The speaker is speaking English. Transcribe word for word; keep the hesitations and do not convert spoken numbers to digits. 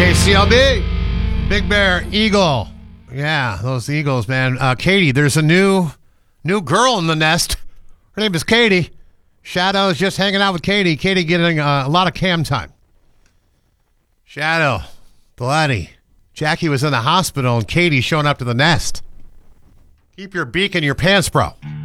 K C L B, Big Bear Eagle. Yeah, those Eagles, man. Uh, Katie, there's a new new girl in the nest. Her name is Katie. Shadow's just hanging out with Katie. Katie getting uh, a lot of cam time. Shadow, bloody. Jackie was in the hospital and Katie showing up to the nest. Keep your beak in your pants, bro.